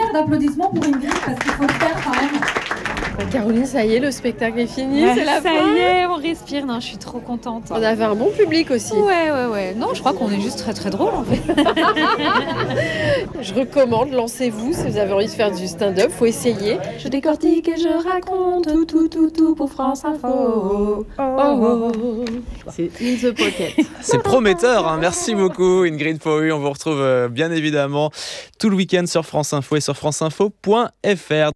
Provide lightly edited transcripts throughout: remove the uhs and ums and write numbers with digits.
faire d'applaudissements pour Ingrid parce qu'il faut le faire quand même. Caroline, ça y est, le spectacle est fini, c'est la fin. Ça y est, on respire. Non, je suis trop contente. On avait un bon public aussi. Ouais. Non, je crois qu'on est juste très très drôle en fait. Je recommande, lancez-vous si vous avez envie de faire du stand-up, faut essayer. Je décortique et je raconte tout pour France Info. C'est in the pocket. C'est prometteur, hein. Merci beaucoup Ingrid Pohu. On vous retrouve bien évidemment tout le week-end sur France Info et sur franceinfo.fr.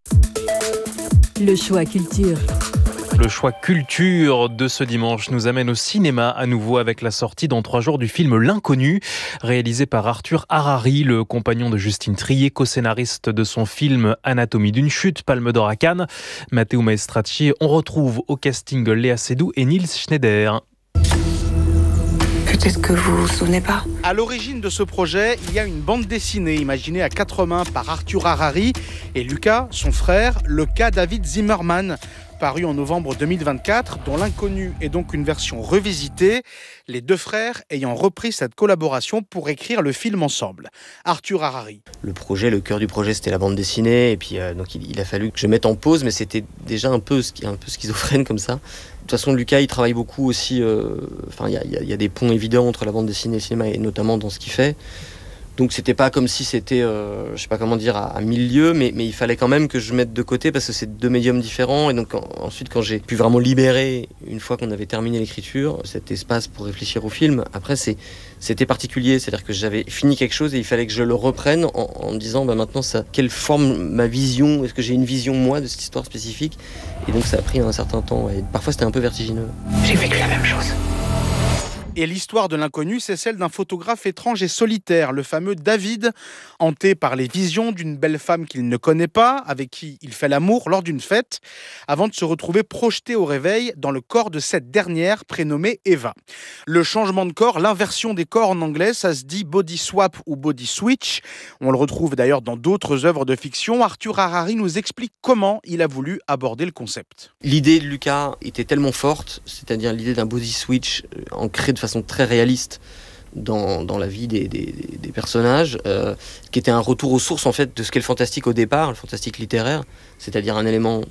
Le choix culture. Le choix culture de ce dimanche nous amène au cinéma à nouveau avec la sortie dans 3 jours du film L'Inconnu, réalisé par Arthur Harari, le compagnon de Justine Triet, co-scénariste de son film Anatomie d'une chute, Palme d'Or à Cannes. Matteo Maestracci, on retrouve au casting Léa Seydoux et Niels Schneider. Peut-être que vous vous souvenez pas. À l'origine de ce projet, il y a une bande dessinée imaginée à 4 mains par Arthur Harari et Lucas, son frère, le cas David Zimmerman, paru en novembre 2024, dont L'Inconnu est donc une version revisitée, les 2 frères ayant repris cette collaboration pour écrire le film ensemble. Arthur Harari. Le cœur du projet, c'était la bande dessinée, et puis donc il a fallu que je mette en pause, mais c'était déjà un peu schizophrène comme ça. De toute façon, Lucas, il travaille beaucoup aussi. Il y a des ponts évidents entre la bande dessinée et le cinéma, et notamment dans ce qu'il fait. Donc c'était pas comme si c'était, je sais pas comment dire, à 1000 lieues, mais il fallait quand même que je mette de côté parce que c'est 2 médiums différents. Et donc ensuite, quand j'ai pu vraiment libérer, une fois qu'on avait terminé l'écriture, cet espace pour réfléchir au film, après c'était particulier. C'est-à-dire que j'avais fini quelque chose et il fallait que je le reprenne en me disant, maintenant, quelle forme ma vision, est-ce que j'ai une vision moi de cette histoire spécifique? Et donc ça a pris un certain temps. Et parfois c'était un peu vertigineux. J'ai vécu la même chose. Et l'histoire de L'Inconnu, c'est celle d'un photographe étrange et solitaire, le fameux David, hanté par les visions d'une belle femme qu'il ne connaît pas, avec qui il fait l'amour lors d'une fête, avant de se retrouver projeté au réveil dans le corps de cette dernière, prénommée Eva. Le changement de corps, l'inversion des corps en anglais, ça se dit body swap ou body switch. On le retrouve d'ailleurs dans d'autres œuvres de fiction. Arthur Harari nous explique comment il a voulu aborder le concept. L'idée de Lucas était tellement forte, c'est-à-dire l'idée d'un body switch ancré de façon très réaliste dans la vie des personnages, qui était un retour aux sources en fait de ce qu'est le fantastique au départ, le fantastique littéraire, c'est-à-dire un élément